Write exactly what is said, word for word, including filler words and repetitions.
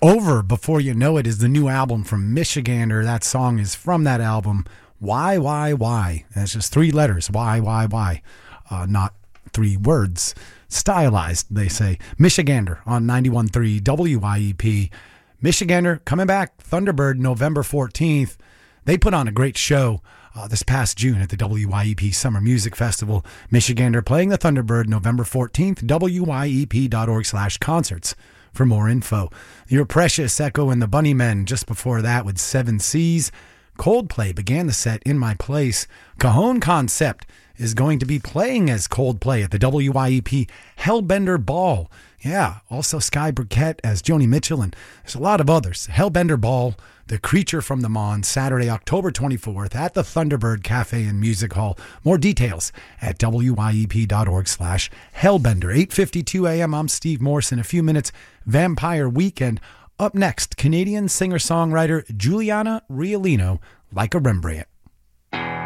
Over Before You Know It is the new album from Michigander. That song is from that album. Why, why, why? And it's just three letters. Why, why, why? Uh, not three words. Stylized, they say. Michigander on ninety-one point three W I E P. Michigander coming back. Thunderbird, November fourteenth. They put on a great show uh, this past June at the W I E P Summer Music Festival. Michigander playing the Thunderbird, November fourteenth. W I E P dot org slash concerts. For more info. Your Precious, Echo and the Bunnymen just before that with Seven Seas. Coldplay began the set in my place. Cajon Concept is going to be playing as Coldplay at the W I E P Hellbender Ball. Yeah, also Sky Burkett as Joni Mitchell, and there's a lot of others. Hellbender Ball, The Creature from the Mon, Saturday, October twenty-fourth at the Thunderbird Cafe and Music Hall. More details at W I E P dot org slash Hellbender. eight fifty-two a.m. I'm Steve Morse. In a few minutes, Vampire Weekend. Up next, Canadian singer-songwriter Juliana Riolino, Like a Rembrandt.